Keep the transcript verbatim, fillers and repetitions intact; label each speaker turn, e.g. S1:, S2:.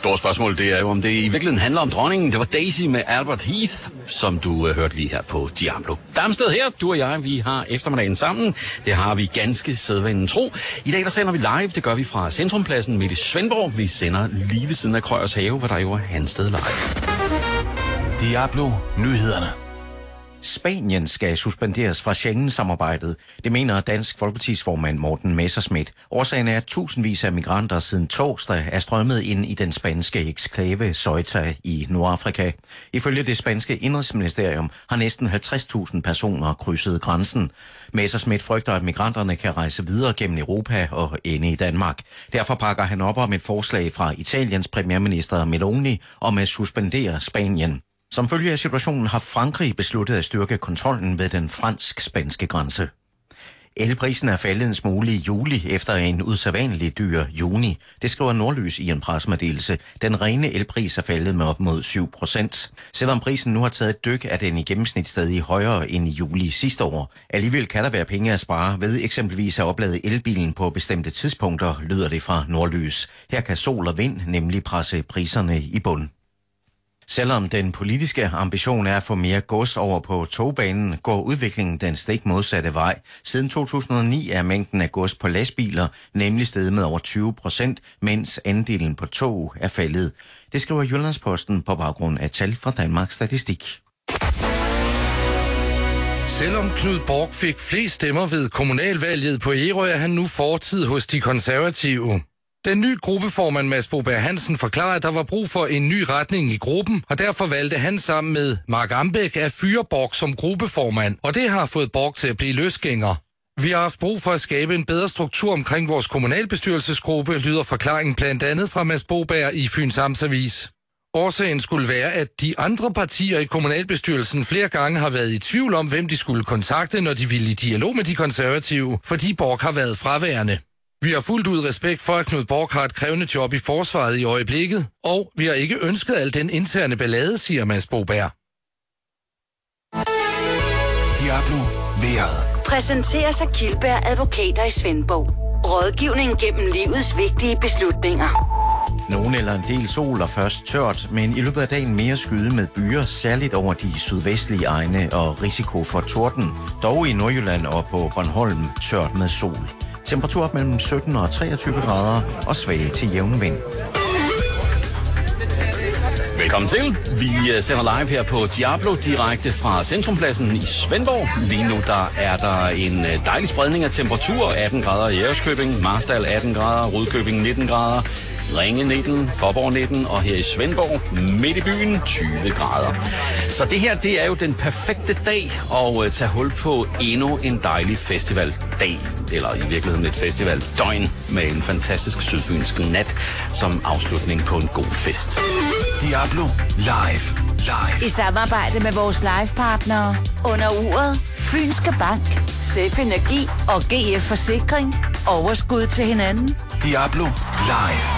S1: store spørgsmål, det er jo, om det i virkeligheden handler om dronningen. Det var Daisy med Albert Heath, som du uh, hørte lige her på Diablo. Damsted her, du og jeg, vi har eftermiddagen sammen. Det har vi ganske sædvanen tro. I dag der sender vi live, det gør vi fra Centrumpladsen midt i Svendborg. Vi sender lige ved siden af Krøyers Have, hvor der jo er Hansted Live.
S2: Diablo Nyhederne.
S3: Spanien skal suspenderes fra Schengen-samarbejdet. Det mener Dansk Folkepartis formand Morten Messerschmidt. Årsagen er, at tusindvis af migranter siden torsdag er strømmet ind i den spanske eksklave Ceuta i Nordafrika. Ifølge det spanske indrigsministerium har næsten halvtreds tusind personer krydset grænsen. Messerschmidt frygter, at migranterne kan rejse videre gennem Europa og ende i Danmark. Derfor pakker han op om et forslag fra Italiens premierminister Meloni om at suspendere Spanien. Som følge af situationen har Frankrig besluttet at styrke kontrollen ved den fransk-spanske grænse. Elprisen er faldet en smule i juli efter en usædvanlig dyr juni. Det skriver Nordlys i en pressemeddelelse. Den rene elpris er faldet med op mod syv procent. Selvom prisen nu har taget et dyk, er den i gennemsnit stadig højere end i juli sidste år. Alligevel kan der være penge at spare ved eksempelvis at oplade elbilen på bestemte tidspunkter, lyder det fra Nordlys. Her kan sol og vind nemlig presse priserne i bund. Selvom den politiske ambition er at få mere gods over på togbanen, går udviklingen den stik modsatte vej. Siden to tusind og ni er mængden af gods på lastbiler nemlig steget med over tyve procent, mens andelen på tog er faldet. Det skriver Jyllandsposten på baggrund af tal fra Danmarks Statistik.
S4: Selvom Knud Borg fik flest stemmer ved kommunalvalget på Ærø, er han nu fortid hos de konservative. Den nye gruppeformand Mads Boberg Hansen forklarede, at der var brug for en ny retning i gruppen, og derfor valgte han sammen med Mark Ambæk at fyre Borg som gruppeformand, og det har fået Borg til at blive løsgænger. Vi har haft brug for at skabe en bedre struktur omkring vores kommunalbestyrelsesgruppe, lyder forklaringen blandt andet fra Mads Boberg i Fyns Amtsavis. Årsagen skulle være, at de andre partier i kommunalbestyrelsen flere gange har været i tvivl om, hvem de skulle kontakte, når de ville i dialog med de konservative, fordi Borg har været fraværende. Vi har fuldt ud respekt for, at Knud Borg har et krævende job i forsvaret i øjeblikket, og vi har ikke ønsket al den interne ballade, siger Mads Boberg.
S2: Diablo Vejret.
S5: Præsenteres af Kildberg Advokater i Svendborg. Rådgivning gennem livets vigtige beslutninger.
S3: Nogen eller en del sol og først tørt, men i løbet af dagen mere skyde med byer, særligt over de sydvestlige egne og risiko for torden. Dog i Nordjylland og på Bornholm tørt med sol. Temperatur mellem sytten og treogtyve grader og svag til jævn vind.
S1: Velkommen til. Vi sender live her på Diablo direkte fra Centrumpladsen i Svendborg. Lige nu der er der en dejlig spredning af temperatur. atten grader i Ærøskøbing, Marstal atten grader, Rudkøbing nitten grader, Ringe nitten, Faaborg nitten og her i Svendborg midt i byen tyve grader. Så det her, det er jo den perfekte dag at tage hul på endnu en dejlig festivaldag. Eller i virkeligheden et festivaldøgn med en fantastisk sydfynsk nat som afslutning på en god fest.
S2: Diablo Live. Live.
S5: I samarbejde med vores livepartnere under uret Fynske Bank, Sef Energi og G F Forsikring. Overskud til hinanden.
S2: Diablo Live.